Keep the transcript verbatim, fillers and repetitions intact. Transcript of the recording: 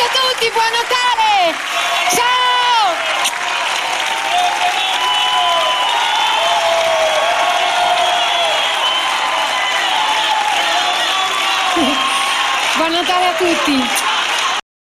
a tutti, buon Natale! Ciao! Buon Natale a tutti!